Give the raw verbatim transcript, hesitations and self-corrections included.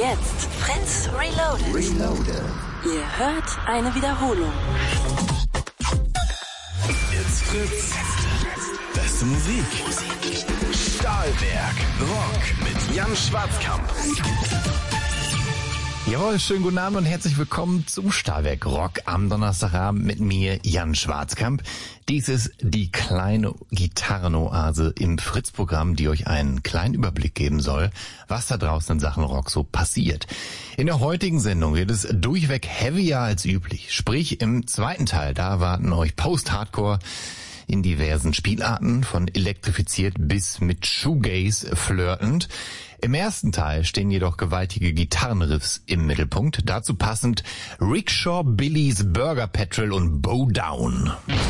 jetzt Fritz Reloaded. Reloaded. Ihr hört eine Wiederholung. It's Fritz. Beste Musik. Stahlwerk. Rock mit Jan Schwarzkamp. Jawohl, schönen guten Abend und herzlich willkommen zum Stahlwerk Rock am Donnerstagabend mit mir, Jan Schwarzkamp. Dies ist die kleine Gitarrenoase im Fritz-Programm, die euch einen kleinen Überblick geben soll, was da draußen in Sachen Rock so passiert. In der heutigen Sendung wird es durchweg heavier als üblich. Sprich, im zweiten Teil, da erwarten euch Post-Hardcore in diversen Spielarten, von elektrifiziert bis mit Shoegaze flirtend. Im ersten Teil stehen jedoch gewaltige Gitarrenriffs im Mittelpunkt. Dazu passend Rickshaw, Billy's Burger Petrol und Bow Down.